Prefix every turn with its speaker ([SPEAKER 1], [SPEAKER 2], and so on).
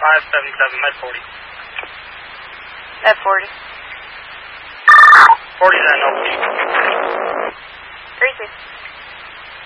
[SPEAKER 1] 577, med 40.
[SPEAKER 2] Med 40.
[SPEAKER 1] 40 then, no.
[SPEAKER 2] 32.